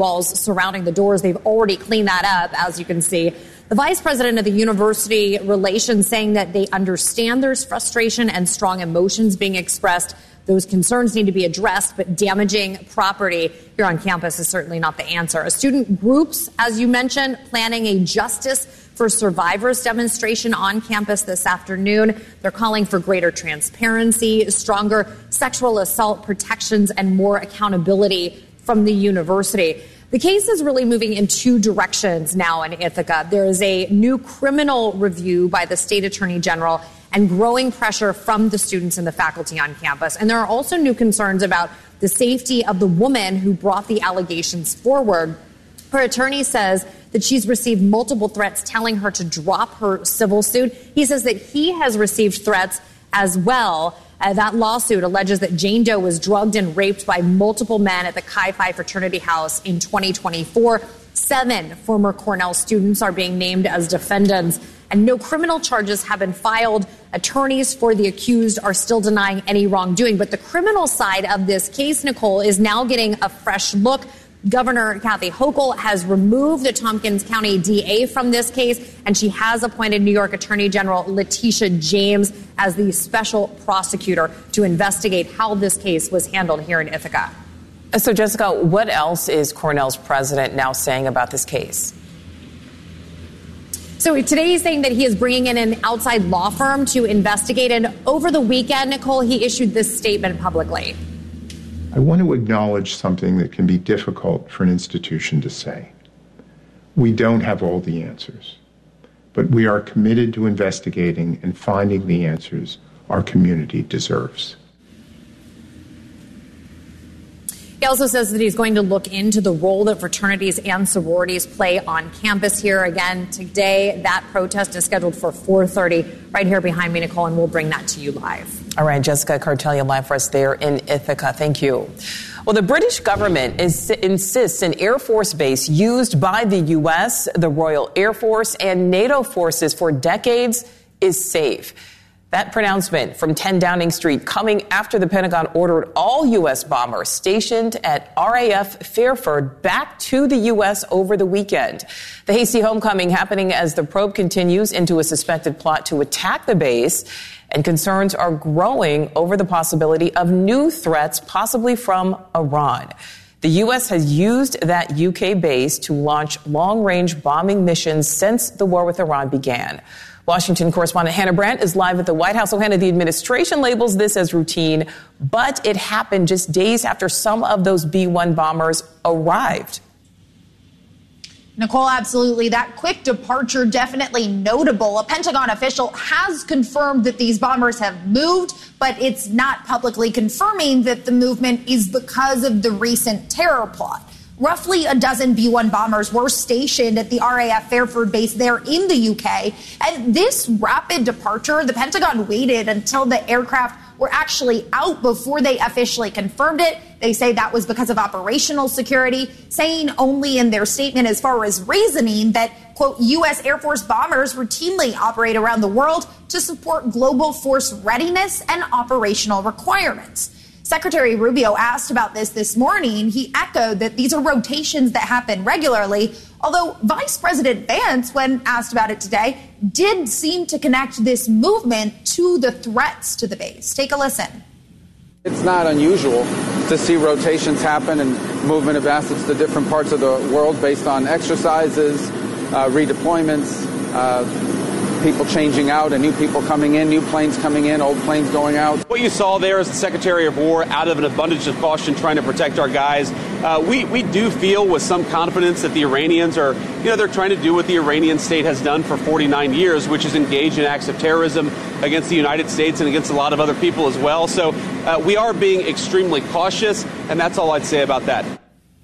walls surrounding the doors. They've already cleaned that up, as you can see. The vice president of the university relations saying that they understand there's frustration and strong emotions being expressed. Those concerns need to be addressed, but damaging property here on campus is certainly not the answer. Student groups, as you mentioned, planning a Justice for Survivors demonstration on campus this afternoon. They're calling for greater transparency, stronger sexual assault protections, and more accountability from the university. The case is really moving in two directions now in Ithaca. There is a new criminal review by the state attorney general and growing pressure from the students and the faculty on campus. And there are also new concerns about the safety of the woman who brought the allegations forward. Her attorney says that she's received multiple threats telling her to drop her civil suit. He says that he has received threats as well. That lawsuit alleges that Jane Doe was drugged and raped by multiple men at the Chi Phi fraternity house in 2024. 7 former Cornell students are being named as defendants, and no criminal charges have been filed. Attorneys for the accused are still denying any wrongdoing. But the criminal side of this case, Nicole, is now getting a fresh look. Governor Kathy Hochul has removed the Tompkins County DA from this case, and she has appointed New York Attorney General Letitia James as the special prosecutor to investigate how this case was handled here in Ithaca. So, Jessica, what else is Cornell's president now saying about this case? So today he's saying that he is bringing in an outside law firm to investigate. And over the weekend, Nicole, he issued this statement publicly. I want to acknowledge something that can be difficult for an institution to say. We don't have all the answers, but we are committed to investigating and finding the answers our community deserves. He also says that he's going to look into the role that fraternities and sororities play on campus here. Again, today, that protest is scheduled for 4:30 right here behind me, Nicole, and we'll bring that to you live. All right, Jessica Cartelia live for us there in Ithaca. Thank you. Well, the British government insists an Air Force base used by the U.S., the Royal Air Force, and NATO forces for decades is safe. That pronouncement from 10 Downing Street coming after the Pentagon ordered all U.S. bombers stationed at RAF Fairford back to the U.S. over the weekend. The hasty homecoming happening as the probe continues into a suspected plot to attack the base, and concerns are growing over the possibility of new threats, possibly from Iran. The U.S. has used that U.K. base to launch long-range bombing missions since the war with Iran began. Washington correspondent Hannah Brandt is live at the White House. So, Hannah, the administration labels this as routine, but it happened just days after some of those B-1 bombers arrived. Nicole, absolutely. That quick departure, definitely notable. A Pentagon official has confirmed that these bombers have moved, but it's not publicly confirming that the movement is because of the recent terror plot. Roughly a dozen B-1 bombers were stationed at the RAF Fairford base there in the UK. And this rapid departure, the Pentagon waited until the aircraft were actually out before they officially confirmed it. They say that was because of operational security, saying only in their statement as far as reasoning that, quote, U.S. Air Force bombers routinely operate around the world to support global force readiness and operational requirements. Secretary Rubio asked about this morning. He echoed that these are rotations that happen regularly, although Vice President Vance, when asked about it today, did seem to connect this movement to the threats to the base. Take a listen. It's not unusual to see rotations happen and movement of assets to different parts of the world based on exercises, redeployments, people changing out and new people coming in, new planes coming in, old planes going out. What you saw there is the Secretary of War, out of an abundance of caution, trying to protect our guys. We do feel with some confidence that the Iranians are, they're trying to do what the Iranian state has done for 49 years, which is engage in acts of terrorism against the United States and against a lot of other people as well. So we are being extremely cautious, and that's all I'd say about that.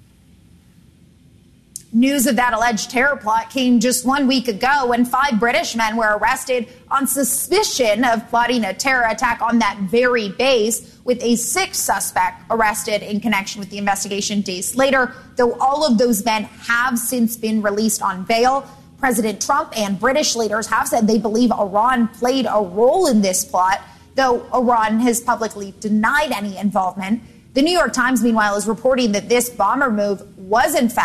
News of that alleged terror plot came just 1 week ago when 5 British men were arrested on suspicion of plotting a terror attack on that very base, with a 6th suspect arrested in connection with the investigation days later, though all of those men have since been released on bail. President Trump and British leaders have said they believe Iran played a role in this plot, though Iran has publicly denied any involvement. The New York Times, meanwhile, is reporting that this bomber move was in fact